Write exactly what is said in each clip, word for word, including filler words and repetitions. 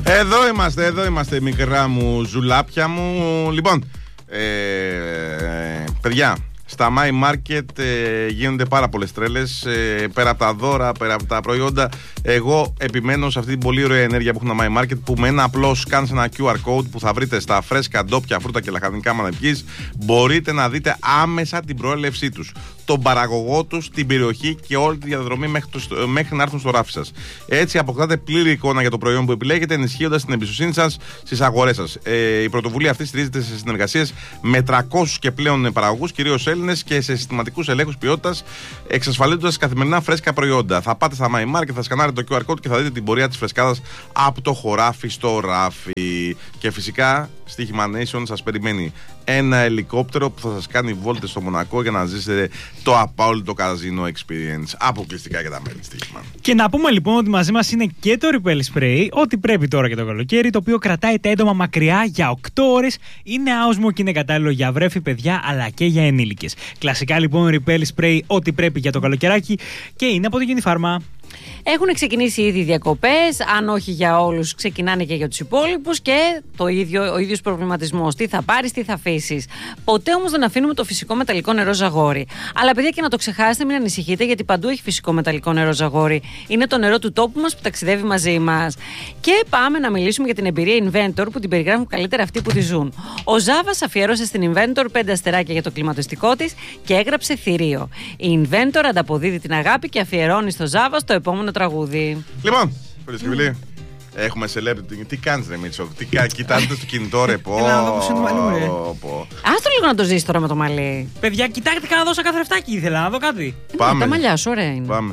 Εδώ είμαστε, εδώ είμαστε, μικρά μου ζουλάπια μου. Λοιπόν, ε, παιδιά, στα My Market ε, γίνονται πάρα πολλές τρέλες. Ε, πέρα από τα δώρα, πέρα από τα προϊόντα. Εγώ επιμένω σε αυτή την πολύ ωραία ενέργεια που έχουν τα My Market, που με ένα απλό σκάν σε ένα κιου αρ code που θα βρείτε στα φρέσκα ντόπια φρούτα και λαχανικά μαναβικής, μπορείτε να δείτε άμεσα την προέλευσή τους, τον παραγωγό τους, την περιοχή και όλη τη διαδρομή μέχρι, το, μέχρι να έρθουν στο ράφι σας. Έτσι αποκτάτε πλήρη εικόνα για το προϊόν που επιλέγετε, ενισχύοντας την εμπιστοσύνη σας στις αγορές σας. Ε, η πρωτοβουλία αυτή στηρίζεται σε συνεργασίες με τριακόσιους και πλέον παραγωγούς, κυρίως Έλληνες, και σε συστηματικούς ελέγχους ποιότητας, εξασφαλίζοντας καθημερινά φρέσκα προϊόντα. Θα πάτε στα My Market, θα σκανάρετε το κιου αρ code και θα δείτε την πορεία της φρεσκάδας από το χωράφι στο ράφι. Και φυσικά, στοίχημα Nation σας περιμένει ένα ελικόπτερο που θα σας κάνει βόλτες στο Μονακό για να ζήσετε το απόλυτο καζίνο experience. Αποκλειστικά για τα μέλη στοίχημα. Και να πούμε λοιπόν ότι μαζί μας είναι και το Repel Spray, ό,τι πρέπει τώρα για το καλοκαίρι, το οποίο κρατάει τα έντομα μακριά για οκτώ ώρες. Είναι άοσμο και είναι κατάλληλο για βρέφη, παιδιά, αλλά και για ενήλικες. Κλασικά λοιπόν Repel Spray, ό,τι πρέπει για το καλοκαιράκι, και είναι από την Unifarma. Έχουν ξεκινήσει ήδη οι διακοπές, αν όχι για όλους, ξεκινάνε και για τους υπόλοιπους, και το ίδιο, ο ίδιος προβληματισμός. Τι θα πάρεις, τι θα αφήσεις. Ποτέ όμως δεν αφήνουμε το φυσικό μεταλλικό νερό Ζαγόρι. Αλλά παιδιά, και να το ξεχάσετε, μην ανησυχείτε, γιατί παντού έχει φυσικό μεταλλικό νερό Ζαγόρι. Είναι το νερό του τόπου μας που ταξιδεύει μαζί μας. Και πάμε να μιλήσουμε για την εμπειρία Inventor, που την περιγράφουν καλύτερα αυτοί που τη ζουν. Ο Ζάβας αφιέρωσε στην Inventor πέντε αστεράκια για το κλιματιστικό της και έγραψε θηρίο. Η Inventor ανταποδίδει την αγάπη και αφιερώνει στο Ζάβα στο επόμενο τραγούδι. Λοιπόν, φίλες και φίλοι, έχουμε celebrity. Τι κάνεις ρε Μίτσο, τι κα... κοιτάζετε στο κινητό ρε, πω. Έλα, να δω πώς είναι το μαλλί μου, ρε. Άστο λίγο να το ζήσεις τώρα με το μαλλί. Παιδιά, κοιτάξτε κανένα δώσα καθρεφτάκι, ήθελα να δω κάτι. Πάμε. Τα μαλλιά σου ωραία είναι. Πάμε.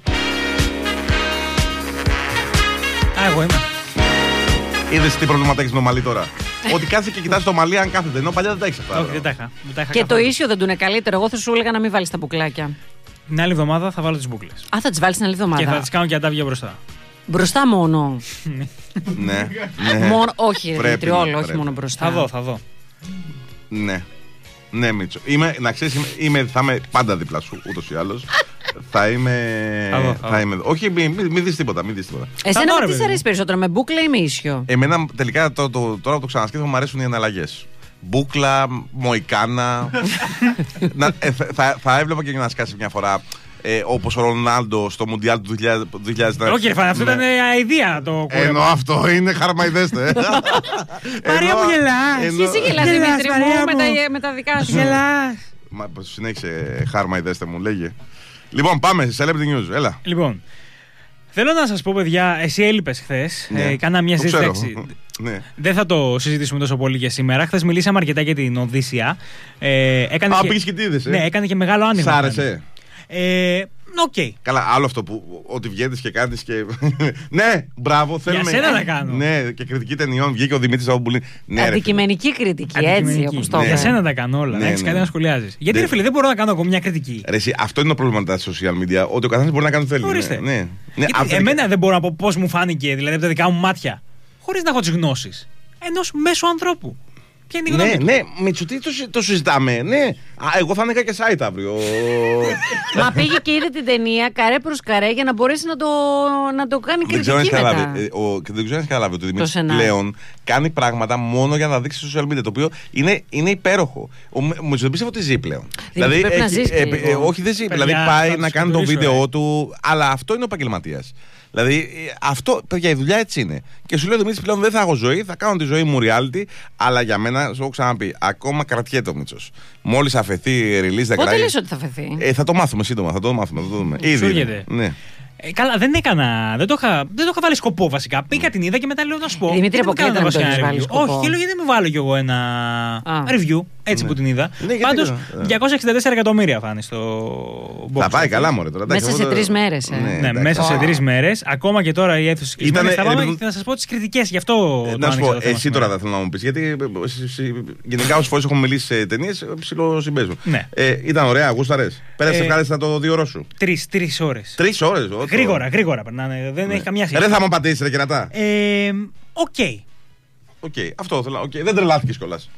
Α, εγώ είμαι. Είδες τι προβλήματα έχεις με το μαλλί τώρα. Ότι κάθεσαι και κοιτάς το μαλλί αν κάθεται, ενώ παλιά δεν τα έχεις αυτά. Όχι, δεν τα είχα. Δεν τα είχα Και καθόλου. το ίσιο δεν του είναι καλύτερο. Εγώ θα σου έλεγα να μην βάλεις τα μπουκλάκια. Την άλλη εβδομάδα θα βάλω τις μπούκλες. Α, θα τις βάλεις την άλλη εβδομάδα. Και θα τις κάνω και αντάβια μπροστά. Μπροστά μόνο. Ναι, ναι. Μόνο, όχι, Πρέπει, Δημήτρη, όλο, ναι, όχι πρέπει. μόνο μπροστά. Θα δω, θα δω. Ναι. Ναι, Μίτσο. Είμαι, να ξέρεις, είμαι, είμαι, θα είμαι πάντα δίπλα σου, ούτως ή άλλως. θα είμαι. Θα δω, θα θα δω. είμαι όχι, μην μη, μη δεις τίποτα. Μη δεις τίποτα. Εσένα δω, με ρε, τι σ' παιδί. αρέσει περισσότερο, με μπούκλα ή με ίσιο? Εμένα τελικά το, το, τώρα που το ξανασκέφτομαι μου αρέσουν οι εναλλαγές. Μπούκλα, μοϊκάνα. να, ε, θα, θα έβλεπα και να σκάσει μια φορά. Ε, όπως ο Ρονάλντο στο Μουντιάλ του δύο χιλιάδες δέκα. Όχι, ρε φαν, αυτό Ναι. ήταν αηδία το κούρεμα. Ενώ αυτό είναι χαρμαϊδέστε. Μαρία μου, γελάς. Και εσύ γελάς, Γελάς, Δημήτρη μου, Μαρία με μου. τα, με τα δικά σου. Γελάς. Μα συνέχισε χαρμαϊδέστε μου, λέγε. Λοιπόν, πάμε σε Celebrity News, έλα. Λοιπόν, θέλω να σας πω, παιδιά, εσύ έλειπες χθες. Ναι. Ε, κάνα μια Το ξέρω. συζήτηση. Ναι. Δεν θα το συζητήσουμε τόσο πολύ για σήμερα. Χθες μιλήσαμε αρκετά για την Οδύσσια. Ε, έκανε Α, και... πήγες και τι είδες, ε? Ναι, έκανε και μεγάλο άνοιγμα. Σ' άρεσε? Ε, Οκ. Okay. Καλά, άλλο αυτό που ότι βγαίνεις και κάνεις και. Ναι, μπράβο, θέλουμε. σένα να κάνω. Ναι, και κριτική ταινιών. Βγήκε ο Δημήτρης από που λέει. Ναι, ρε, Αντικειμενική κριτική, έτσι Αντικειμενική. όπως το Ναι. Για είπα. σένα τα κάνω όλα. Ναι, Ναι, έχεις ναι. κάτι να σχολιάζεις. Γιατί, Ναι. ρε φίλε, δεν μπορώ να κάνω εγώ μια κριτική. Ρε, εσύ, αυτό είναι το πρόβλημα με τα social media. Ότι ο καθένας μπορεί να κάνει ό,τι θέλει. Ορίστε. Ναι, ναι. Ναι, Γιατί αυτό- εμένα δεν μπορώ να πω πώς μου φάνηκε, δηλαδή από τα δικά μου μάτια, χωρίς να έχω τις γνώσεις ενός μέσου ανθρώπου. Ποια είναι η γνώμη Ναι, του? ναι, Μητσοτή το, συ- το συζητάμε. Ναι. Α, εγώ θα ανοίγα και site αύριο. Μα πήγε και είδε την ταινία καρέ προς καρέ για να μπορέσει να το, να το κάνει Δεν ξέρω αν κριτική έχει μετά. καταλάβει. ε, ο- και Δεν ξέρω αν έχει καταλάβει ότι ο Δημήτρης σενάριο. πλέον κάνει πράγματα μόνο για να δείξει στο social media. Το οποίο είναι, είναι υπέροχο. Ο Μ- μου πιστεύω ότι ζει πλέον. Δηλαδή, πρέπει να ζεις και λίγο. όχι, δεν ζει. Παιδιά, Δηλαδή πάει θα να τους κάνει το σκοτωρίσω, βίντεο ε. του. Αλλά αυτό είναι ο επαγγελματίας. Δηλαδή, ε, αυτό, παιδιά, η δουλειά έτσι είναι. Και σου λέει ο Δημήτρης πλέον δεν θα έχω ζωή, θα κάνω τη ζωή μου reality. Αλλά για μένα, σου έχω ξαναπεί, ακόμα κρατιέται ο Μίτσος. Μόλις αφαιθεί release, δεν Πότε κρατάει. λες ότι θα φεθεί? Ε, θα το μάθουμε σύντομα, θα το μάθουμε. Θα το δούμε. Ήδη. έρχεται. Ναι. Ε, καλά, δεν έκανα. Δεν το, είχα, δεν το είχα βάλει σκοπό βασικά. Πήγα την είδα και μετά λέω να σου πω. Δημήτρη, γιατί δεν αποκλείται κάνω να το βασικά έχεις ένα βάλει review. σκοπό. Όχι, και λέω γιατί δεν μου βάλω κι εγώ ένα Α. review. Έτσι που την είδα. Ναι, γιατί Πάντως, δεν- διακόσια εξήντα τέσσερα εκατομμύρια φάνη στο box Θα πάει office. καλά, μωρέ τώρα. εντάξει, Μέσα εγώ σε το- τρεις μέρες, ε. Ναι, εντάξει. μέσα σε Wow. τρεις μέρες. Ακόμα και τώρα η αίθουσα Ήτανε, κλεισμένη. Θα πάμε ε, και να σας πω τις κριτικές. Γι' αυτό Ε, το Να σου άνοιξα πω, το θέμα εσύ τώρα σήμερα. θα θέλω να μου πει. Γιατί ε, εσύ- εσύ- γενικά όσες φορές έχουμε μιλήσει σε ταινίες, ψηλό συμπέζουν. Ναι. Ε, ήταν ωραία, γούσταρες. Πέρασε Ε, ευχάριστα το δύο ώρο σου. Τρεις, τρεις ώρες. Τρεις ώρες. ό, το- Γρήγορα, γρήγορα περνάνε. Δεν Ναι. έχει καμιά Ε, σχέση. Δεν θα μου πατήσει, ρε κερατά. Ε, Οκ. Οκ, αυτό θέλω. οκ. Δεν τρελάθηκες κιόλας.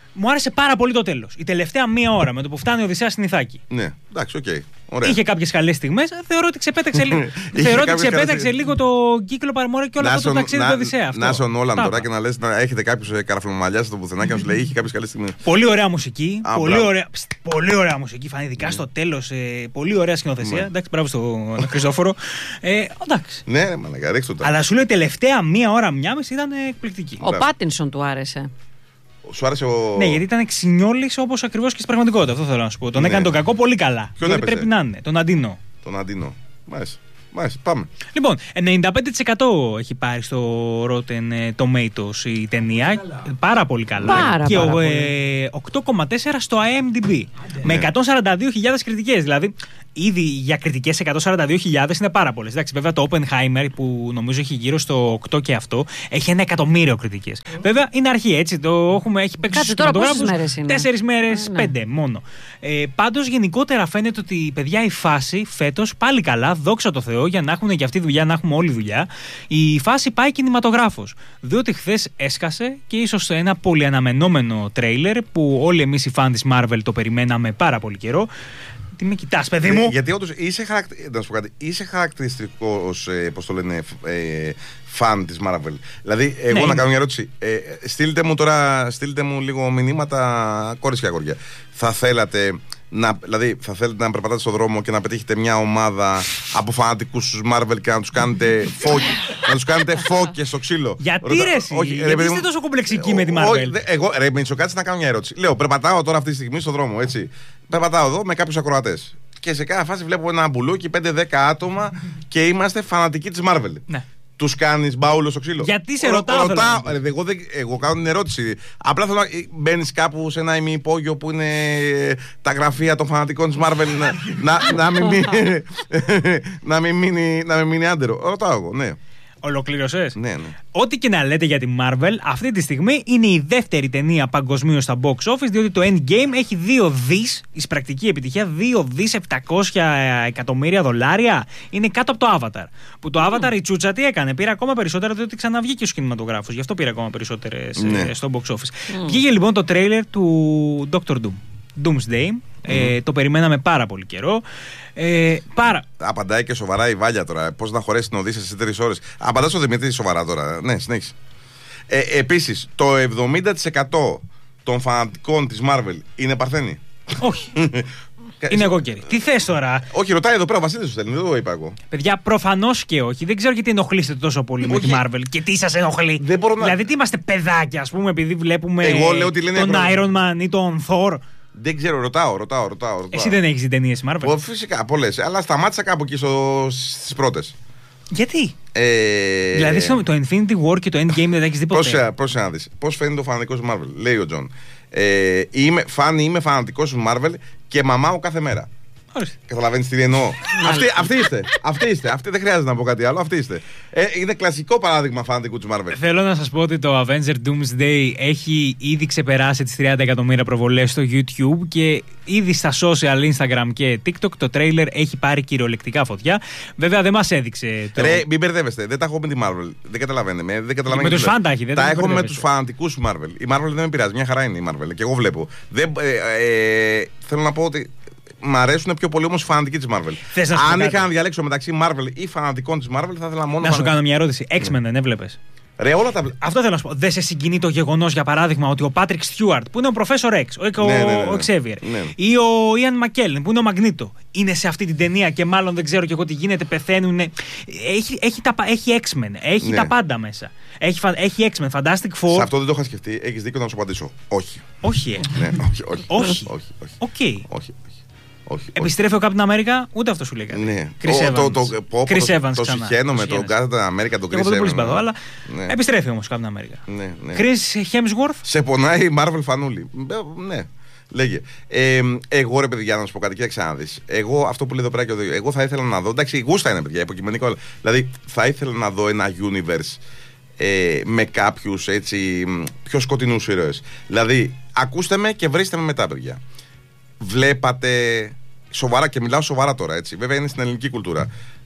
Μου άρεσε πάρα πολύ το τέλος. Η τελευταία μία ώρα με το που φτάνει ο Οδυσσέας στην Ιθάκη. Ναι, εντάξει, οκ. Okay. Ωραία. Είχε κάποιες καλές στιγμές. Θεωρώ ότι ξεπέταξε, λίγο, θεωρώ ότι ξεπέταξε λίγο το κύκλο παραμόρφωση και όλο αυτό το ταξίδι του Οδυσσέα. Να στον Όλαν τώρα και να λες να έχετε κάποιους καραφλομαλιάς στο πουθενά και να σου λέει είχε κάποιες καλές στιγμές. Πολύ ωραία μουσική. Α, πολύ, ωραία, πολύ ωραία μουσική. Φάνηκε ειδικά mm. στο τέλος. Ε, πολύ ωραία σκηνοθεσία. Mm. Εντάξει, μπράβο στον Χριστόφορο. Ε, εντάξει. Ναι, μαλάκα, ρίξτε το. Αλλά σου λέω η τελευταία μία ώρα, μία μισή ήταν εκπληκτική. Ο Πάτινσον του άρεσε. Σου άρεσε ο. Ναι, γιατί ήταν ξινιόλης όπως ακριβώς και στην πραγματικότητα. Αυτό θέλω να σου πω. Τον ναι. έκανε τον κακό πολύ καλά. Ποιον έπαιζε? Πρέπει να είναι. Τον Αντίνο. Τον Αντίνο. Μάλιστα. Μάλιστα, πάμε. Λοιπόν, ενενήντα πέντε τοις εκατό έχει πάρει στο Rotten Tomatoes η ταινία. Καλά. Πάρα πολύ καλά. Πάρα, και πάρα ε, οκτώ κόμμα τέσσερα στο IMDb. Ναι. Με εκατόν σαράντα δύο χιλιάδες κριτικές. Δηλαδή, ήδη για κριτικές εκατόν σαράντα δύο χιλιάδες είναι πάρα πολλές. Εντάξει, βέβαια το Oppenheimer που νομίζω έχει γύρω στο οκτώ και αυτό έχει ένα εκατομμύριο κριτικές. Mm. Βέβαια είναι αρχή, έτσι. Το έχουμε, έχει παίξει στους κινηματογράφους. Τέσσερις μέρες, ε, πέντε ναι. μόνο. Ε, πάντως γενικότερα φαίνεται ότι παιδιά η φάση φέτος πάλι καλά, δόξα τω Θεώ, για να έχουν και αυτή δουλειά, να έχουμε όλη δουλειά. Η φάση πάει κινηματογράφος. Διότι χθες έσκασε και ίσως ένα πολύ αναμενόμενο τρέιλερ που όλοι εμείς οι φαν της Marvel το περιμέναμε πάρα πολύ καιρό. Τι με κοιτάς, παιδί μου. Ε, γιατί όντως είσαι, χαρακτη... να σου πω κάτι, είσαι χαρακτηριστικός, ε, πώς το λένε, ε, φαν της Marvel. Δηλαδή, εγώ ναι, να κάνω μια ερώτηση. Ε, στείλτε μου τώρα, στείλτε μου λίγο μηνύματα, κόρες και αγόρια. Θα θέλατε να, δηλαδή, θα θέλετε να περπατάτε στον δρόμο και να πετύχετε μια ομάδα από φανατικούς στους Marvel και να τους κάνετε φώκες, να τους κάνετε φώκες στο ξύλο. Γιατί Ρωτα... ρε εσύ, όχι, γιατί ρε, είστε τόσο κομπλεξικοί με τη Marvel. Όχι, εγώ, ρε Μίτσο, κάτσε να κάνω μια ερώτηση. Λέω, περπατάω τώρα αυτή τη στιγμή στον δρόμο, έτσι. Περπατάω εδώ με κάποιους ακροατές. Και σε κάθε φάση βλέπω ένα μπουλούκι, πέντε δέκα άτομα και είμαστε φανατικοί της Marvel. Ναι. Τους κάνεις μπάουλο στο ξύλο. Γιατί σε ρωτάω. ρωτάω ρε, εγώ, δεν, εγώ κάνω την ερώτηση. Απλά θέλω να μπαίνεις κάπου σε ένα ημιυπόγειο που είναι τα γραφεία των φανατικών της Marvel να, να, να, μην, μείνει, να, μην μείνει, να μην μείνει άντερο. Ρωτάω εγώ, ναι. Ολοκλήρωσες. Ναι, ναι. Ό,τι και να λέτε για τη Marvel, αυτή τη στιγμή είναι η δεύτερη ταινία παγκοσμίως στα box office, διότι το Endgame έχει δύο δις, εισπρακτική επιτυχία, δύο δις επτακόσια εκατομμύρια δολάρια. Είναι κάτω από το Avatar. Που το Avatar mm. η τσούτσα τι έκανε, πήρε ακόμα περισσότερα διότι ξαναβγήκε στους κινηματογράφους. Γι' αυτό πήρε ακόμα περισσότερες ναι. στο box office. Mm. Βγήκε λοιπόν το τρέιλερ του Doctor Doom. Doomsday. Mm. Ε, το περιμέναμε πάρα πολύ καιρό. Ε, πάρα... Απαντάει και σοβαρά η Βάλια τώρα. Πώς να χωρέσει την Οδύσσεια σε τρεις ώρες. Απαντά στο Δημήτρη σοβαρά τώρα. Ναι, συνέχισε. Ε, επίσης, το εβδομήντα τοις εκατό των φανατικών της Marvel είναι παρθένοι. Όχι. Είναι εγώ καιρή. Τι θες τώρα. Όχι, ρωτάει εδώ πέρα ο Βασίλης σου στέλνει, δεν το είπα εγώ. Παιδιά, προφανώς και όχι. Δεν ξέρω γιατί ενοχλείστε τόσο πολύ όχι. με τη Marvel. Και τι σας ενοχλεί. Δεν μπορώ να... Δηλαδή, τι είμαστε παιδάκια, ας πούμε, επειδή βλέπουμε εγώ λέω ότι λένε τον Iron Man ή τον Thor. Δεν ξέρω, ρωτάω, ρωτάω, ρωτάω. ρωτάω. Εσύ δεν έχεις ταινίες Marvel. Φυσικά, πολλές. Αλλά σταμάτησα κάπου εκεί στο... στις πρώτες. Γιατί. Ε... Δηλαδή, το Infinity War και το Endgame δεν έχεις δει ποτέ. Πρόσεχε να δεις. Πώς φαίνεται ο φανατικός Marvel, λέει ο Τζον. Ε, είμαι, φάνη, είμαι φανατικός Marvel και μαμάω κάθε μέρα. Καταλαβαίνεις τι εννοώ. αυτή, αυτή είστε. Αυτή είστε. Αυτή δεν χρειάζεται να πω κάτι άλλο. Αυτή είστε. Ε, είναι κλασικό παράδειγμα φανατικού του Marvel. Θέλω να σας πω ότι το Avenger Doomsday έχει ήδη ξεπεράσει τις τριάντα εκατομμύρια προβολές στο YouTube και ήδη στα social, Instagram και TikTok το trailer έχει πάρει κυριολεκτικά φωτιά. Βέβαια δεν μας έδειξε. Το... Ρε, μην μπερδεύεστε. Δεν τα έχω με τη Marvel. Δεν καταλαβαίνετε. Δεν καταλαβαίνετε με τους φαν τα έχει. Τα έχω με τους φανατικούς Marvel. Η Marvel δεν με πειράζει. Μια χαρά είναι η Marvel. Και εγώ βλέπω. Δεν, ε, ε, θέλω να πω ότι. Μ' αρέσουν πιο πολύ όμως οι φανατικοί της Marvel. Αν είχα να διαλέξω μεταξύ Marvel ή φανατικών της Marvel, θα ήθελα μόνο. Να σου κάνω μια ερώτηση. X-Men δεν έβλεπες. Ρε, όλα τα... Αυτό θέλω να σου πω. Δεν σε συγκινεί το γεγονός, για παράδειγμα, ότι ο Patrick Stewart, που είναι ο Professor X, ο, ναι, ναι, ναι, ναι. ο Xavier, ναι. ή ο Ian McKellen, που είναι ο Magneto, είναι σε αυτή την ταινία και μάλλον δεν ξέρω και εγώ τι γίνεται, πεθαίνουν. Έχει, έχει, τα, έχει X-Men, έχει ναι. τα πάντα μέσα. Έχει, έχει X-Men, Fantastic Four. Σε αυτό δεν το είχα σκεφτεί. Έχεις δίκιο να σου απαντήσω. Όχι. Όχι, ε. ναι, όχι, όχι. όχι. όχι, όχι. Okay. όχι. Όχι, επιστρέφει όχι. ο Captain America, ούτε αυτό σου λέει κάτι. Ναι. Chris Evans. Το, το, το, Chris Evans το συχαίνω με τον Captain America, τον Chris Evans. Εγώ δεν πολύ συμπαθώ, αλλά ναι. επιστρέφει όμως ο Captain America. Ναι, ναι. Chris Hemsworth. Σε πονάει η Marvel φανούλη. Ναι. Λέγε. Ε, εγώ ρε παιδιά, να σου πω κάτι και να δεις. Εγώ αυτό που λέει εδώ πέρα και εδώ, εγώ θα ήθελα να δω. Εντάξει, γούστα είναι παιδιά, υποκειμενικό. Δηλαδή θα ήθελα να δω ένα universe ε, με κάποιους έτσι πιο σκοτεινούς ήρωες. Δηλαδή, ακούστε με και βρίστε με μετά, παιδιά. Βλέπατε. Σοβαρά, και μιλάω σοβαρά τώρα, έτσι. Βέβαια είναι στην ελληνική κουλτούρα.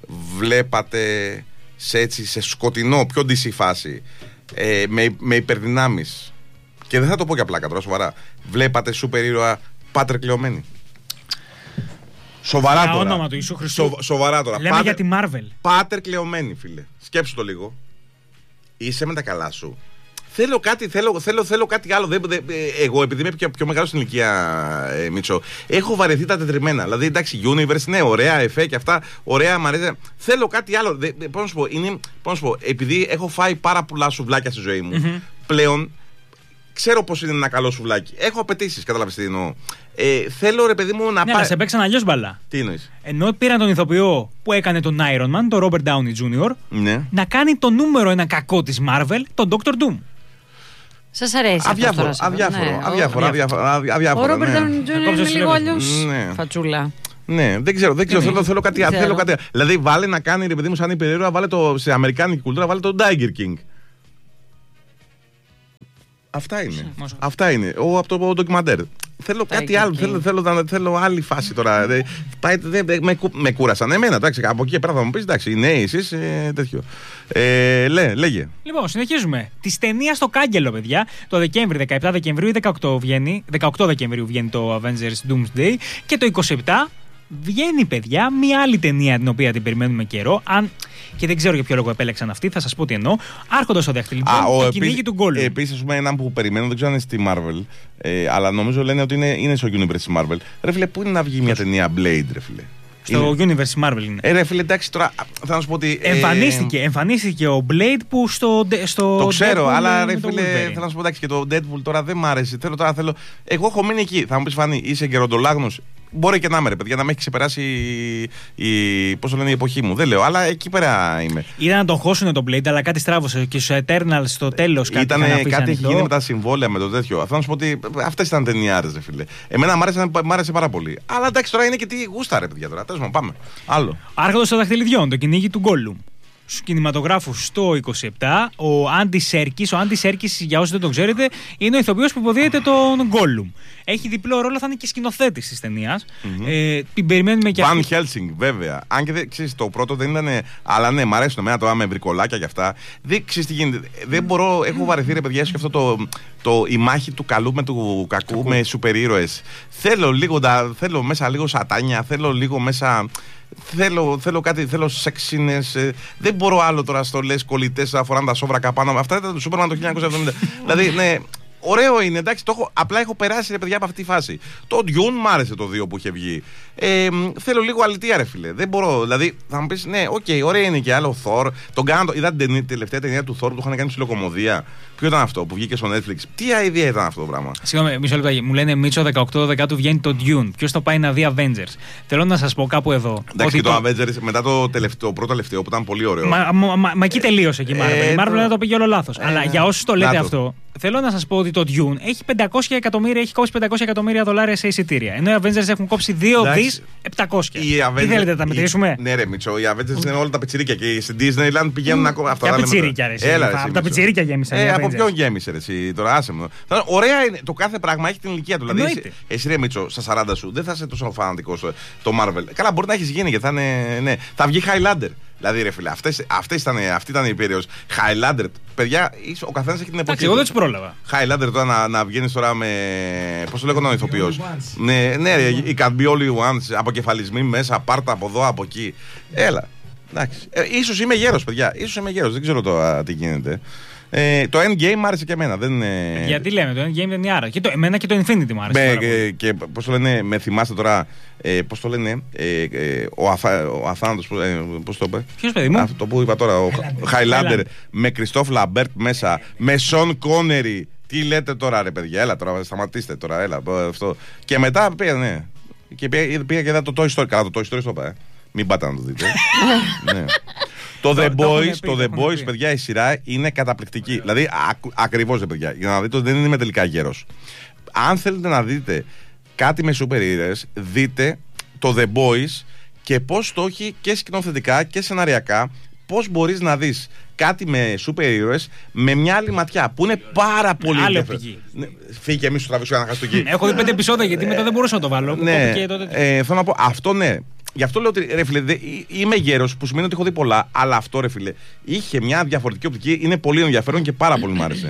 Βλέπατε σε, έτσι, σε σκοτεινό, πιο ντι σι φάση, ε, με, με υπερδυνάμεις Και δεν θα το πω για πλάκα τώρα, σοβαρά. Βλέπατε σούπερ ήρωα πάτερ κλεωμένη. Σοβαρά τώρα. όνομα του Ιησού Χριστού. Σο, σοβαρά τώρα. Λέμε πάτερ, για τη Marvel. Πάτερ κλεωμένη, φίλε. Σκέψου το λίγο. Είσαι με τα καλά σου. Θέλω κάτι, θέλω, θέλω, θέλω κάτι άλλο. Δεν, δεν, εγώ, επειδή είμαι πιο, πιο μεγάλο στην ηλικία, ε, Μίτσο, έχω βαρεθεί τα τετριμένα. Δηλαδή, εντάξει, Universe, ναι, ωραία, εφέ και αυτά, ωραία, μ' αρέσει. Θέλω κάτι άλλο. Πώ να σου πω, είναι, πώς να σου πω, επειδή έχω φάει πάρα πολλά σουβλάκια στη ζωή μου, mm-hmm. πλέον ξέρω πώς είναι ένα καλό σουβλάκι. Έχω απαιτήσεις, κατάλαβες τι εννοώ. Ε, θέλω, ρε παιδί μου, να ναι, πάει. αλλά σε παίξαν αλλιώς μπαλά. Τι εννοείς? Ενώ πήραν τον ηθοποιό που έκανε τον Iron Man, τον Robert Downey τζούνιορ, ναι. να κάνει το νούμερο ένα κακό της Marvel, τον Doctor Doom. Σας αρέσει αδιάφορο, αυτό? Αδιάφορο, ναι, αδιάφορο, αδιάφορο, αδιάφορο. Ο Robert Downey τζούνιορ είναι λίγο αλλιώς φατσούλα. Ναι, δεν ξέρω, δεν ξέρω. Ναι. Θέλω, θέλω, κάτι, θέλω κάτι. Δηλαδή, βάλε να κάνει, ρε παιδί μου, σαν υπερήρωα, βάλε το σε αμερικάνικη κουλτούρα, βάλε τον Tiger King. Αυτά είναι. Μόσο. Αυτά είναι. Ο, από το ντοκιμαντέρ. Θέλω κάτι άλλο. Θέλω, θέλω, θέλω άλλη φάση τώρα. δε, πάει, δε, δε, με, με κούρασαν εμένα. Εντάξει, από εκεί πέρα θα μου πει: εντάξει, οι νέοι εσείς ε, τέτοιο. Ε, λέ, λέγε. Λοιπόν, συνεχίζουμε. Τη ταινία στο κάγκελο, παιδιά. Το Δεκέμβρη, δεκαεπτά Δεκεμβρίου ή δεκαοκτώ βγαίνει. δεκαοκτώ Δεκεμβρίου βγαίνει το Avengers Doomsday. Και το είκοσι επτά βγαίνει, παιδιά, μια άλλη ταινία την οποία την περιμένουμε καιρό. Αν... Και δεν ξέρω για ποιο λόγο επέλεξαν αυτή, θα σας πω τι εννοώ. Άρχοντας στο δαχτυλικό, το κυνήγι του Gollum. Επίσης, πούμε, έναν που περιμένω, δεν ξέρω αν είναι στη Marvel, ε, αλλά νομίζω λένε ότι είναι, είναι στο Universe της Marvel. Ρε φίλε, πού είναι να βγει μια ταινία Blade, ρε φίλε? Στο είναι... Universe Marvel είναι. Ε, ρε φίλε, εντάξει, τώρα θα να σου πω ότι. Ε... Εμφανίστηκε, εμφανίστηκε ο Blade που στο. στο το ξέρω, Deadpool, αλλά ρε φίλε, θέλω να σου πω εντάξει, και το Deadpool τώρα δεν μ' άρεσε. Θέλω, τώρα θέλω. Εγώ έχω μείνει εκεί. Θα μου πει, Φανή, είσαι γεροντολάγνος. Μπορεί και να είμαι, ρε παιδιά, να με έχει ξεπεράσει η, η, πώς το λένε, η εποχή μου. Δεν λέω, αλλά εκεί πέρα είμαι. Ήταν να τον χώσουν τον Blade, αλλά κάτι στράβωσε και στο Eternal στο τέλος κάτι. Ήτανε, κάτι έχει γίνει με τα συμβόλαια, με το τέτοιο. Αυτό να σου πω ότι αυτές ήταν ταινιάρες, ρε φίλε. Εμένα μ' άρεσε, μ' άρεσε πάρα πολύ. Αλλά εντάξει, τώρα είναι και τι γούστα, ρε παιδιά τώρα. Τέλος πάντων, πάμε. Άλλο. Άρχοντας στο δαχτυλιδιών, το κυνήγι του Gollum. Στους κινηματογράφους στο είκοσι επτά, ο Άντι Σέρκης, ο Άντι Σέρκης, για όσοι δεν το ξέρετε, είναι ο ηθοποιός που υποδίεται τον Gollum. Έχει διπλό ρόλο, θα είναι και σκηνοθέτης της ταινίας. Mm-hmm. Ε, την περιμένουμε και Van αυτή. Helsing, βέβαια. Αν και δεν ξέρεις, το πρώτο δεν ήταν. Αλλά ναι, μ' αρέσουν εμένα τώρα με βρικολάκια και αυτά. Δεν ξέρεις τι γίνεται. Δεν μπορώ, έχω βαρεθεί, ρε παιδιά, και αυτό το, το, η μάχη του καλού με του κακού, κακού. με σούπερ ήρωες. Θέλω λίγο, θέλω μέσα λίγο σατάνια, θέλω λίγο μέσα. Θέλω, θέλω κάτι, θέλω σεξίνες. Ε, δεν μπορώ άλλο τώρα στο λες κολλητές να φοράνε τα σόβρακα πάνω. Αυτά ήταν το Σούπερμαν το χίλια εννιακόσια εβδομήντα. Δηλαδή, ναι, ωραίο είναι, εντάξει, το έχω, απλά έχω περάσει, ρε παιδιά, από αυτή τη φάση. Το Dune μ' άρεσε το δύο που είχε βγει. Ε, θέλω λίγο αλητία, ρε φίλε. Δεν μπορώ, δηλαδή, θα μου πεις, ναι, οκ, okay, ωραία είναι και άλλο Thor. Τον κάνω, είδατε την τελευταία ταινία του Thor που του είχαν κάνει ψιλοκομμωδία? Ποιο ήταν αυτό που βγήκε στο Netflix? Τι idea ήταν αυτό το πράγμα? Συγγνώμη, μισό λεπτό. Μου λένε Μίτσο δεκαοκτώ Δεκάτου βγαίνει το Dune. Ποιο θα πάει να δει Avengers? Θέλω να σας πω κάπου εδώ. Εντάξει, και το, το Avengers μετά το, τελευταίο, το πρώτο τελευταίο που ήταν πολύ ωραίο. Μα, μα, μα, μα εκεί τελείωσε και η Marvel. Ε, η Marvel το... το πήγε όλο λάθος. Ε, Αλλά για όσους το λέτε αυτό, θέλω να σας πω ότι το Dune έχει πεντακόσια εκατομμύρια, έχει κόψει πεντακόσια εκατομμύρια δολάρια σε εισιτήρια. Ενώ οι Avengers έχουν κόψει δύο δις επτακόσια. Avengers... Τι θέλετε να τα μετρήσουμε? Ναι, ρε Μίτσο, οι Avengers είναι όλα τα πιτσιρίκια και στην Disneyland πηγαίνουν ακόμα. Αυτά τα πιτσιρίκια, ρε. Από τα πιτσιρίκια γέμισαν. Ε, από ποιον γέμισε, ρε, εσύ, τώρα άσε μου. Ωραία είναι, το κάθε πράγμα έχει την ηλικία του. Δηλαδή, εσύ, ρε Μίτσο, στα σαράντα σου δεν θα είσαι τόσο φανατικό το Marvel. Καλά, μπορεί να έχει γίνει και θα είναι. Ναι. Θα βγει Highlander. Δηλαδή, ρε φίλε, αυτές, αυτές ήταν, αυτή ήταν η περίοδος. Highlander, παιδιά, ο καθένας έχει την εποχή. Εντάξει, εγώ δεν τους πρόλαβα. Highlander τώρα να, να βγαίνει τώρα με. Πώς το λέγω, ο ηθοποιός. Ναι, ναι, οι can be all you want, αποκεφαλισμοί μέσα, πάρτα από εδώ, από εκεί. Έλα. Εντάξει. Ε, ίσως είμαι γέρος, παιδιά. Ίσως είμαι γέρος, δεν ξέρω τώρα τι γίνεται. Ε, το Endgame μ' άρεσε και εμένα. Δεν, ε... Γιατί λέμε, το Endgame δεν είναι άρα. Και το, εμένα και το Infinity μ' άρεσε. Με, και, και πώς το λένε, με θυμάστε τώρα, ε, πώς το λένε, ε, ε, ο, Αθα, ο Αθάνατος, ε, πώς το είπε. Ποιος, παιδί μου? Αυτό που είπα τώρα, ο Highlander, με Κριστόφ Λαμπέρτ μέσα, με Σον Κόνερι. Τι λέτε τώρα, ρε παιδιά, έλα τώρα, σταματήστε τώρα, έλα. Αυτό. Και μετά πήγα, ναι. Και πήγα, πήγα και είδα το Toy Story. Καλά, το Toy Story στο είπα, ε. Μην πάτε να το δείτε. Ναι. Το The Boys, το The Boys, παιδιά, η σειρά είναι καταπληκτική. Δηλαδή, ακριβώς, ρε παιδιά, για να δείτε ότι δεν είμαι τελικά γέρος. Αν θέλετε να δείτε κάτι με σούπερ ήρωες, δείτε το The Boys και πώς το έχει και σκηνοθετικά και σεναριακά, πώς μπορείς να δεις κάτι με σούπερ ήρωες με μια άλλη ματιά που είναι πάρα πολύ ενδιαφέρον. Φύγει και εμείς σου τραβήσουμε να χάσει το εκεί. Έχω δει πέντε επεισόδια γιατί μετά δεν μπορούσα να το βάλω. Ναι, ε, θέλω να πω, αυτό ναι. Γι' αυτό λέω ότι ρε φίλε, δε, είμαι γέρος που σημαίνει ότι έχω δει πολλά, αλλά αυτό ρε φίλε είχε μια διαφορετική οπτική, είναι πολύ ενδιαφέρον και πάρα πολύ μου άρεσε.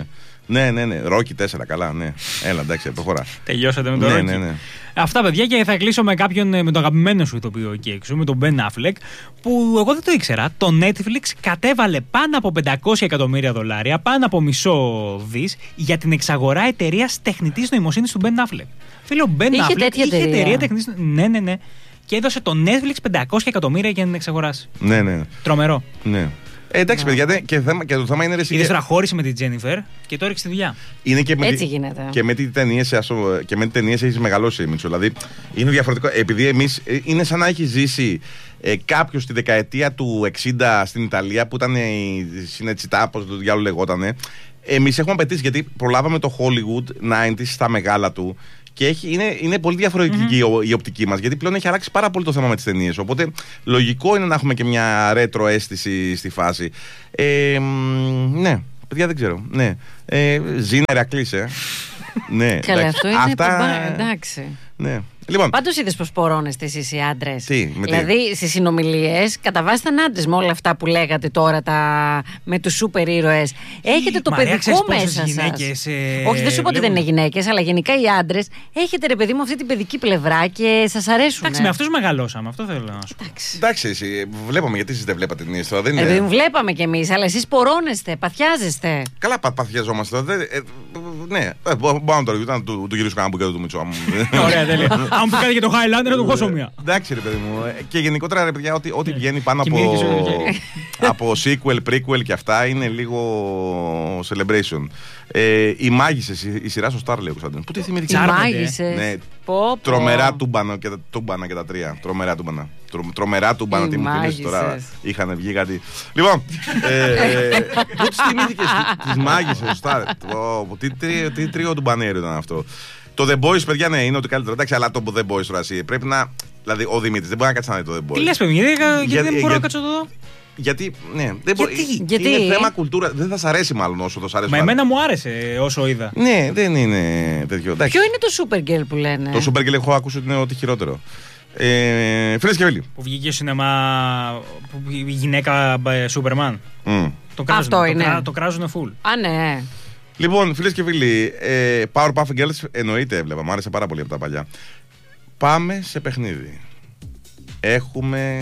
Ναι, ναι, ναι. Ρόκι τέσσερα, καλά, ναι. Έλα, εντάξει, προχωρά. Τελειώσατε με το ναι, Ρόκι. ναι, ναι. Αυτά, παιδιά, και θα κλείσω με κάποιον, με τον αγαπημένο σου ηθοποιό εκεί έξω, με τον Ben Affleck, που εγώ δεν το ήξερα. Το Netflix κατέβαλε πάνω από πεντακόσια εκατομμύρια δολάρια, πάνω από μισό δις, για την εξαγορά εταιρείας τεχνητής νοημοσύνης του Ben Affleck. Φίλε, ο Ben Είχε Affleck τέτοια είχε εταιρεία. εταιρεία τεχνητής νοημοσύνης. Ναι, ναι, ναι. Και έδωσε το Netflix πεντακόσια εκατομμύρια για να την εξαγοράσει. Ναι, ναι. Τρομερό. ναι. Ε, εντάξει, παιδιά, δε- και, θέμα, και το θέμα είναι. Είδες τώρα χώρισε με την Τζένιφερ και το έριξε στη δουλειά. Είναι και με, Έτσι τη- γίνεται. Και με τι ταινίες έχει μεγαλώσει, Μίτσο. Δηλαδή είναι διαφορετικό. Επειδή εμείς ε, είναι σαν να έχει ζήσει ε, κάποιο στη δεκαετία του εξήντα στην Ιταλία που ήταν η Σινετσιτά, πώς το διάλογο λεγότανε. Εμείς έχουμε απαιτήσει γιατί προλάβαμε το Hollywood ενενήντα στα μεγάλα του. Και έχει, είναι, είναι πολύ διαφορετική mm-hmm. η, η οπτική μας, γιατί πλέον έχει αλλάξει πάρα πολύ το θέμα με τις ταινίες. Οπότε λογικό είναι να έχουμε και μια ρέτρο αίσθηση στη φάση. Ε, μ, ναι, παιδιά δεν ξέρω. Ναι. Ε, Ζήνα Ηρακλής, ε. ναι, Καλά, εντάξει. αυτό είναι. Αυτά... Παμπά, εντάξει. Ναι. Λοιπόν, Πάντως είδες πως πορώνεστε εσείς οι άντρες. Τι, με τι? Δηλαδή στις συνομιλίες, κατά βάση ήταν άντρες με όλα αυτά που λέγατε τώρα τα... με τους σούπερ ήρωες. Έχετε το Μαρία, ξέρεις παιδικό πόσες μέσα γυναίκες, σας. ε, Όχι, δεν σου είπα ότι δεν είναι βλέπουν. γυναίκες, αλλά γενικά οι άντρες έχετε ρε παιδί μου αυτή την παιδική πλευρά και σας αρέσουν. Εντάξει, με αυτούς μεγαλώσαμε, αυτό θέλω να σου πω. Εντάξει. εντάξει, εσύ, βλέπαμε γιατί εσείς δεν βλέπατε ταινίες τώρα. Δεν Ε, είναι... παιδί μου, βλέπαμε κι εμείς, αλλά εσείς πορώνεστε, παθιάζεστε. Καλά, πα, παθιαζόμαστε. Δεν, ε, ναι, ε, μπορώ να το ρωτήσω, του, του γυρίσω κανένα μπουκέτο του Μητσό. Ωραία, τέλεια. Αν πει κάτι για το Highlander, θα του χώσω μία. Εντάξει, ρε παιδί μου. Ε, Και γενικότερα, ρε παιδιά, ό,τι, ό,τι βγαίνει πάνω Και από, μία και σου- από sequel, prequel και αυτά είναι λίγο celebration. Ε, οι μάγισσες, η, η σειρά στο Star, λέει ο Κωνσταντίνος. Πού τη Οι θυμήθηκε. Τσάρμεντε, ε. μάγισσες. Ναι. Πω, πω. Τρομερά τούμπανα και, τα, τούμπανα και τα τρία. Τρομερά τούμπανα. Τρο, τρομερά τούμπανα. Οι Τι μου θυμίζεις τώρα. μάγισσες. Είχαν βγει κάτι. Λοιπόν, ε, πού τις θυμήθηκες τις μάγισσες στο Star. Ω, Τι, τρί- τι τρίο τουμπανέριο ήταν αυτό. Το The Boys, παιδιά, ναι, είναι ότι καλύτερο. Εντάξει, αλλά το The Boys τώρα εσύ πρέπει να. Δηλαδή, ο Δημήτρης δεν μπορεί να κάτσει να δει το The Boys. Τι λες, παιδί, γιατί, γιατί Για- δεν μπορώ για- να κάτσω εδώ. Γιατί, ναι, δεν μπορεί. Γιατί? Είναι θέμα κουλτούρα. Δεν θα σ' αρέσει μάλλον όσο το σ' αρέσει. Μα μάλλον. εμένα μου άρεσε όσο είδα. Ναι, δεν είναι τέτοιο. Εντάξει. Ποιο είναι το Supergirl που λένε. Το Super Girl έχω ακούσει ότι είναι ό,τι χειρότερο. Ε, Φίλες και φίλοι. Που βγήκε στο σινεμά που η γυναίκα ε, Σούπερμαν. Μμ. Το κράζουν, Αυτό το, είναι. κρά- το κράζουν full. Α, ναι. Λοιπόν, φίλες και φίλοι, ε, Powerpuff Girls εννοείται έβλεπα. Μου άρεσε πάρα πολύ από τα παλιά. Πάμε σε παιχνίδι. Έχουμε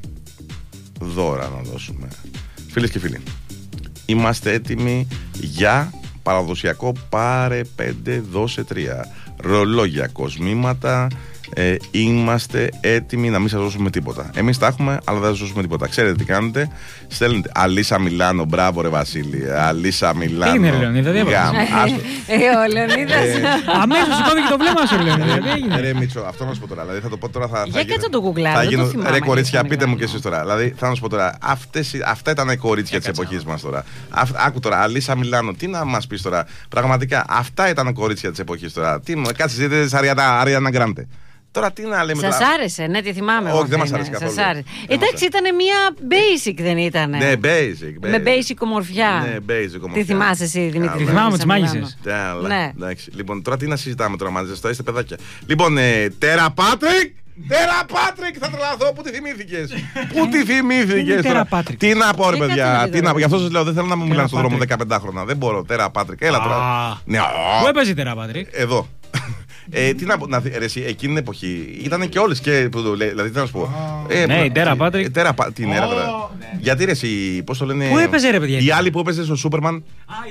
δώρα να δώσουμε. Φίλες και φίλοι, είμαστε έτοιμοι για παραδοσιακό πάρε πέντε, δώσε τρία. Ρολόγια, κοσμήματα. Ε, είμαστε έτοιμοι να μην σας δώσουμε τίποτα. Εμείς τα έχουμε, αλλά δεν θα σας δώσουμε τίποτα. Ξέρετε τι κάνετε. Στέλνετε Αλίσσα Μιλάνο, μπράβο ρε Βασίλη. Αλίσσα Μιλάνο. έγινε, ρε Λεωνίδα, τι έπαθες? Γάμ, άστο. Ε, ο Λεωνίδας. Αμέσως σηκώθηκε το βλέμμα σου, λέω. δηλαδή, τι έγινε? Ρε Μίτσο, αυτό να σου πω τώρα. Δηλαδή θα το πω τώρα. Θα, Για θα κάτσε γίνω- το γκουγκλάρω, θα δεν το γίνω- θυμάμαι, Ρε κορίτσια, Αλίσσα πείτε μου κι Μιλάνο. εσείς τώρα. Δηλαδή θα να σου πω τώρα. Αυτές, αυτά ήταν οι κορίτσια της κάτσε εποχής μας τώρα. Αυ- άκου τώρα, Αλίσσα Μιλάνο, τι να μας πεις τώρα. Πραγματικά αυτά ήταν κορίτσια της εποχής τώρα. Τι μου, κάτσε ζείτε Αριάννα Γκράντε. Τώρα τι να λέμε Σας τώρα. άρεσε, ναι, τη θυμάμαι. Όχι, εγώ δεν μας αυτή, άρεσε ναι, καθόλου. σας άρεσε. Δεν μας Εντάξει, άρεσε. ήταν μια basic, δεν ήταν. Ναι, basic. Με basic ομορφιά. Ναι, basic ομορφιά. Τι θυμάσαι εσύ, Δημήτρη? Καλά. Τη θυμάμαι με τις Μιλάνο. μάγισσες. Τέλα. Ναι. Εντάξει. Λοιπόν, τώρα τι να συζητάμε τώρα μαζί σας, τώρα είστε παιδάκια. Λοιπόν, ε, Τέρα Πάτρικ! Τέρα Πάτρικ! Θα τρελαθώ, πού τη θυμήθηκες? Πού τη θυμήθηκες? Τέρα τώρα? Πάτρικ. Τι να πω, ρε Για κάτσε παιδιά, να τι δείτε, να πω. ρε. Γι' αυτό σας λέω, δεν θέλω να μου μιλάνε στον δρόμο Πάτρικ. δεκαπέντε χρόνια. Δεν μπορώ. Τέρα Πάτρικ, έλα Α. τώρα. Ναι, α. Πού έπαιζε τερά, Πατρίκ? Εδώ. Ε, τι να πω, να, δει- ρε, εσύ, εκείνη την εποχή ήταν και όλες και. που το λέει, Δηλαδή, τι να σου πω. Ε, Ναι, η Τέρα ε, Πάτρικ. ε, Τέρα Πα- την Τέρα τώρα. Γιατί ρε, εσύ, πώς το λένε. Πού έπαιζε, ρε, παιδιά? Η άλλη που έπαιζε στο Σούπερμαν.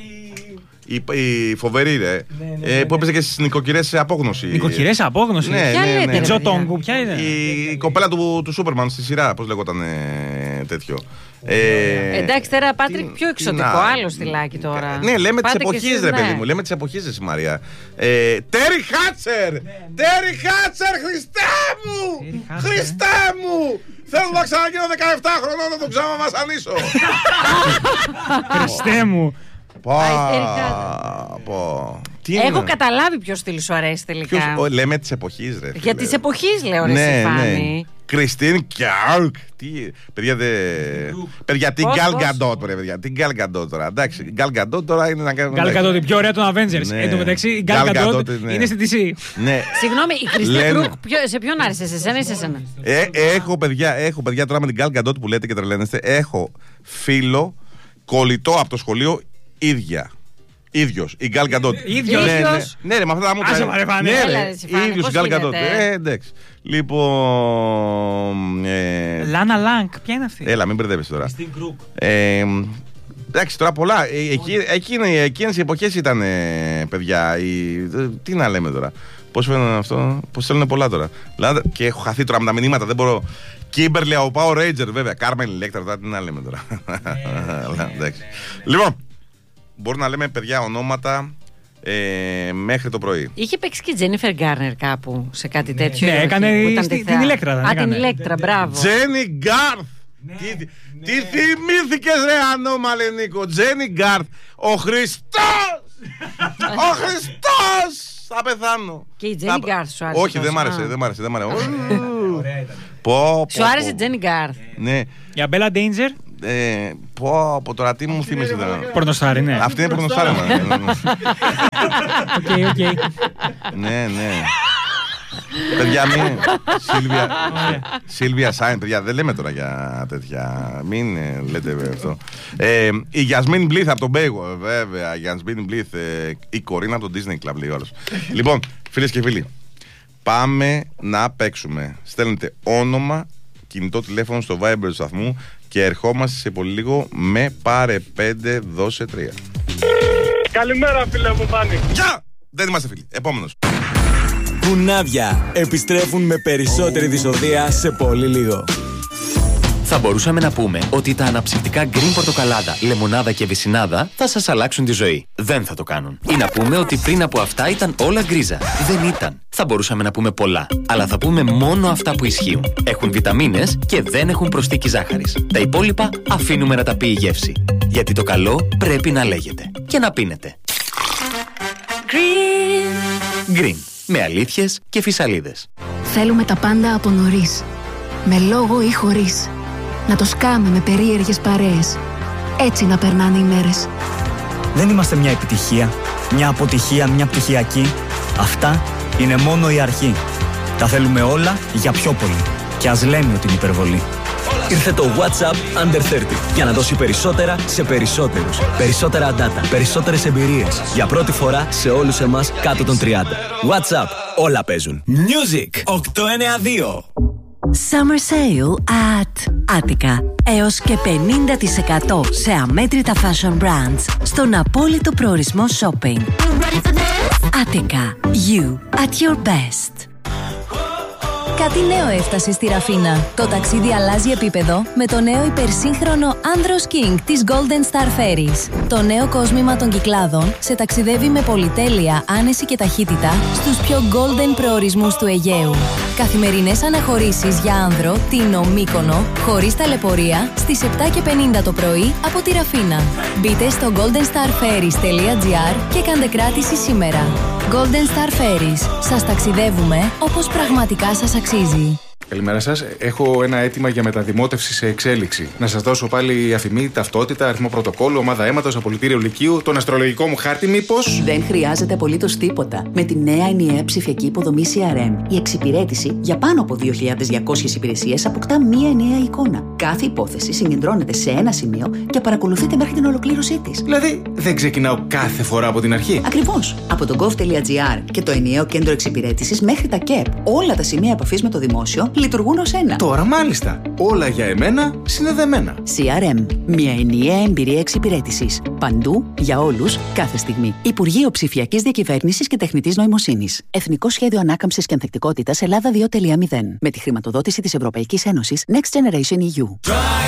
Η, η φοβερή, ρε. ε, που έπαιζε και στις νοικοκυρές σε απόγνωση. Νοικοκυρές απόγνωση. Ναι, Ποια ναι, λέτε, ναι. ρε, Η Τζο παιδιά? Τόγκου, ποια είναι? Η, η κοπέλα του, του Σούπερμαν στη σειρά, πώς λεγόταν ε, τέτοιο. Ε, Εντάξει, τώρα Πάτρικ τι- πιο τι εξωτικό, να- άλλο στυλάκι τώρα. Ναι, λέμε τις Πάτε κι εποχές, εσείς, ρε ναι. παιδί μου. Λέμε τις εποχές, ρε Μαρία. Ε, Τέρι Χάτσερ! Τέρι Χάτσερ, Χριστέ μου! Τέρι Χάτσερ. Χριστέ μου! Θέλω να ξαναγίνω δεκαεπτά χρονών να τον ξαναβασανίσω. Χριστέ μου. Πα, Α, η Τέρι Χάτσερ. πω. Τι Έχω είναι? καταλάβει ποιο στυλ σου αρέσει τελικά. Ποιος- ο, λέμε τις εποχές, ρε. Για φίλε. τις εποχές λέω ρε Ναι, εσύ, ναι. Φάνη. Κριστίν Κιάρκ. Τι. Παιδιά, δε. Παιδιά, τι Πώς, Γκάλ πώς? Γκαντότ, ρε παιδιά. Τι Γκάλ Γκαντότ τώρα. Εντάξει, Γκάλ Γκαντότ τώρα είναι να κάνουμε. Γκάλ Γκαντότ, η πιο ωραία των Avengers. Ναι. Εν τω μεταξύ, η Γκάλ Γκάλ Γκαντότ Γκαντότ, ναι. είναι στη ντι σι. Ναι. Συγγνώμη, η Κριστίν Λένε. Κρουκ, ποιο- σε ποιον άρεσε, σε εσένα ή σε εσένα? Ε, έχω παιδιά, έχω παιδιά τώρα με την Γκάλ Γκαντότ που λέτε και τρελαίνεστε. Έχω φίλο κολλητό από το σχολείο ίδια. ίδιος, η Gal Gadot. Ίδιος. Ναι, ναι, ναι, ρε, με αυτά τα μου Άσε, μωρέ, Φάνη. Ναι, Έλα, ρε, ρε, Φάνη, ίδιος η πώς Gal Gadot. γίνεται? Ε, εντάξει. Λοιπόν. ε, Λάνα Λάγκ, ποια είναι αυτή? Έλα, μην μπερδεύεσαι τώρα. Στην Κρουκ. Ε, εντάξει, τώρα πολλά. Ε, εκεί, εκείνη, εκείνες οι εποχές ήταν, ε, παιδιά. Οι, ε, τι να λέμε τώρα. Πώς φαίνεται αυτό, πώς θέλουν πολλά τώρα. Δηλαδή, και έχω χαθεί τώρα με τα μηνύματα, δεν μπορώ. Κίμπερλι από Power Ranger, βέβαια. Κάρμεν Ηλέκτρα, τώρα τι να λέμε τώρα. Εντάξει. Λοιπόν, μπορούμε να λέμε, παιδιά, ονόματα ε, μέχρι το πρωί. Είχε παίξει και η Τζένιφερ Γκάρνερ κάπου σε κάτι τέτοιο. Ναι, ή όχι, έκανε που ήταν στη- τη την θεά. Ηλέκτρα δεν Α, την έκανε. Ηλέκτρα, μπράβο. Τζένι Γκάρθ! Τι, τι θυμήθηκες, ρε ανώμαλε Νίκο? Τζένι Γκάρθ! Ο Χριστός! Ο Χριστός! Θα πεθάνω. Και η Τζένι Θα- Γκάρθ σου άρεσε Όχι, δεν τόσο? μ' άρεσε, Α. δεν μ' άρεσε, δεν μ' άρεσε. Ωραία ήταν. Πω, πω, Σου άρεσε πω. η Τζένι Γκάρθ. Ναι. Για Μπέλα Ντέιντζερ, Ε, πω, από τώρα τι μου θύμισε τώρα. πορνοστάρι, ναι. Αυτή είναι πορνοστάρι. Οκ, οκ. Ναι, ναι. Παιδιά, μην. Σίλβια, Σίλβια Σάιν, παιδιά, δεν λέμε τώρα για τέτοια. Μην ε, λέτε αυτό. Ε, η Γιασμίν Μπλίθ από τον Μπέιγο, βέβαια. Η Γιασμίν Μπλίθ, ε, η Κορίνα από τον Disney Club, λέει ο άλλος. Λοιπόν, φίλες και φίλοι, πάμε να παίξουμε. Στέλνετε όνομα, κινητό τηλέφωνο στο Viber του σταθμού και ερχόμαστε σε πολύ λίγο με πάρε πέντε, δώσε τρία. Καλημέρα, φίλε μου, Φάνη. Γεια! Δεν είμαστε φίλοι. Επόμενος. Κουνάβια επιστρέφουν με περισσότερη δυσοδεία σε πολύ λίγο. Θα μπορούσαμε να πούμε ότι τα αναψυκτικά Green Πορτοκαλάδα, Λεμονάδα και Βυσσινάδα θα σας αλλάξουν τη ζωή. Δεν θα το κάνουν. Ή να πούμε ότι πριν από αυτά ήταν όλα γκρίζα. Δεν ήταν. Θα μπορούσαμε να πούμε πολλά. Αλλά θα πούμε μόνο αυτά που ισχύουν. Έχουν βιταμίνες και δεν έχουν προσθήκη ζάχαρης. Τα υπόλοιπα αφήνουμε να τα πει η γεύση. Γιατί το καλό πρέπει να λέγεται. Και να πίνετε. Green. Green. Με αλήθειες και φυσαλίδες. Θέλουμε τα πάντα από νωρίς. Με λόγο ή χωρίς. Να το σκάμε με περίεργες παρέες. Έτσι να περνάνε οι μέρες. Δεν είμαστε μια επιτυχία, μια αποτυχία, μια πτυχιακή. Αυτά είναι μόνο η αρχή. Τα θέλουμε όλα για πιο πολύ. Και ας λέμε ότι είναι υπερβολή. Ήρθε το WhatsApp Under τριάντα για να δώσει περισσότερα σε περισσότερους. Περισσότερα data, περισσότερες εμπειρίες. Για πρώτη φορά σε όλους εμάς κάτω των τριάντα. WhatsApp, όλα παίζουν. Music οκτακόσια ενενήντα δύο. Summer Sale at Attica. Έως και πενήντα τοις εκατό σε αμέτρητα fashion brands στον απόλυτο προορισμό shopping. Attica. You at your best. Κάτι νέο έφτασε στη Ραφίνα. Το ταξίδι αλλάζει επίπεδο με το νέο υπερσύγχρονο Andros King της Golden Star Ferries. Το νέο κόσμημα των Κυκλάδων σε ταξιδεύει με πολυτέλεια, άνεση και ταχύτητα στους πιο golden προορισμούς του Αιγαίου. Καθημερινές αναχωρήσεις για άνδρο, Τίνο, Μύκονο, χωρίς ταλαιπωρία, στις επτά και πενήντα το πρωί από τη Ραφίνα. Μπείτε στο golden star ferries τελεία gr και κάντε κράτηση σήμερα. Golden Star Ferries. Σας ταξιδεύουμε όπως πραγματικά σας αξίζει. Καλημέρα σας. Έχω ένα αίτημα για μεταδημότευση σε εξέλιξη. Να σας δώσω πάλι αφημί, ταυτότητα, αριθμό πρωτοκόλλου, ομάδα αίματος, απολυτήριο λυκείου, τον αστρολογικό μου χάρτη, μήπως. Δεν χρειάζεται απολύτως τίποτα. Με τη νέα ενιαία ψηφιακή υποδομή σι αρ εμ, η εξυπηρέτηση για πάνω από δύο χιλιάδες διακόσιες υπηρεσίες αποκτά μία ενιαία εικόνα. Κάθε υπόθεση συγκεντρώνεται σε ένα σημείο και παρακολουθείται μέχρι την ολοκλήρωσή της. Δηλαδή, δεν ξεκινάω κάθε φορά από την αρχή. Ακριβώς. Από το gov τελεία gr και το ενιαίο κέντρο εξυπηρέτησης μέχρι τα ΚΕΠ, όλα τα σημεία επαφής με το δημόσιο λειτουργούν ως ένα. Τώρα μάλιστα. Όλα για εμένα συνδεδεμένα. σι αρ εμ. Μια ενιαία εμπειρία εξυπηρέτησης. Παντού, για όλους, κάθε στιγμή. Υπουργείο Ψηφιακής Διακυβέρνησης και Τεχνητής Νοημοσύνης. Εθνικό Σχέδιο Ανάκαμψης και Ανθεκτικότητας Ελλάδα δύο τελεία μηδέν. Με τη χρηματοδότηση της Ευρωπαϊκής Ένωσης Next Generation ι γιου.